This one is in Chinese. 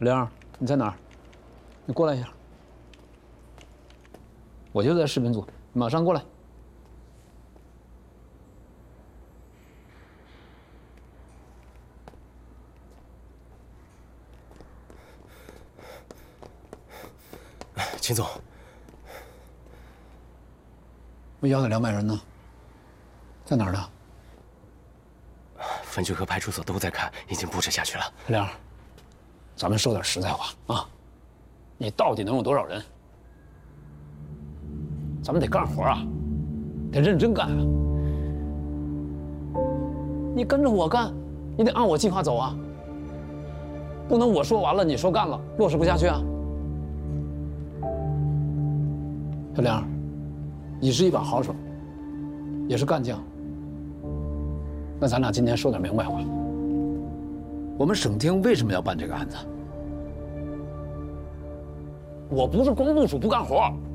玲，你在哪儿？你过来一下。我就在视频组，马上过来。 秦总， 我要的200人呢？在哪儿呢？ 分局和派出所都在看，已经布置下去了。 玲，咱们说点实在话啊，你到底能有多少人？咱们得干活啊，得认真干啊！你跟着我干，你得按我计划走啊，不能我说完了你说干了，落实不下去啊！小梁，你是一把好手，也是干将。那咱俩今天说点明白话。我们省厅为什么要办这个案子？我不是光部署不干活，